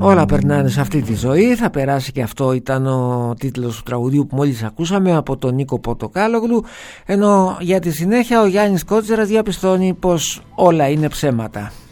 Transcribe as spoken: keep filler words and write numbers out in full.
Όλα περνάνε σε αυτή τη ζωή, θα περάσει και αυτό ήταν ο τίτλος του τραγουδιού που μόλις ακούσαμε από τον Νίκο Πορτοκάλογλου, ενώ για τη συνέχεια ο Γιάννης Κότσερας διαπιστώνει πως όλα είναι ψέματα.